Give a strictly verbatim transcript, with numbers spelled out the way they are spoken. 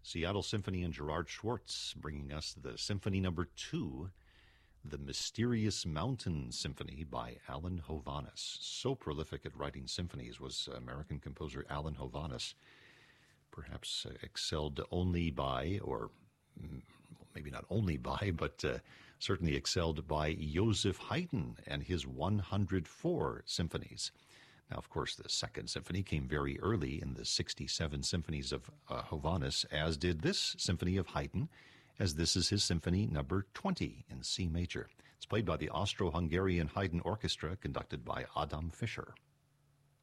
Seattle Symphony and Gerard Schwartz bringing us the Symphony Number Two, The Mysterious Mountain Symphony by Alan Hovhaness. So prolific at writing symphonies was American composer Alan Hovhaness, perhaps uh, excelled only by, or maybe not only by, but uh, certainly excelled by Joseph Haydn and his one hundred four symphonies. Now, of course, the Second Symphony came very early in the sixty-seven symphonies of uh, Hovhaness, as did this symphony of Haydn, as this is his Symphony Number twenty in C major. It's played by the Austro-Hungarian Haydn Orchestra, conducted by Adam Fischer.